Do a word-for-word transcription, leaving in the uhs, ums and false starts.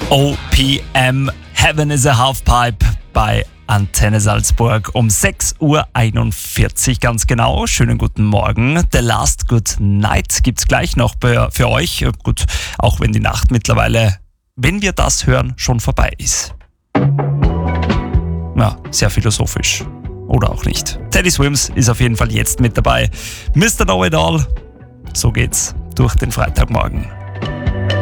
O P M, Heaven is a Halfpipe bei Antenne Salzburg um sechs Uhr einundvierzig ganz genau. Schönen guten Morgen. The Last Good Night gibt's gleich noch für euch. Gut, auch wenn die Nacht mittlerweile, wenn wir das hören, schon vorbei ist. Ja, sehr philosophisch. Oder auch nicht. Teddy Swims ist auf jeden Fall jetzt mit dabei. Mister Know It All. So geht's durch den Freitagmorgen.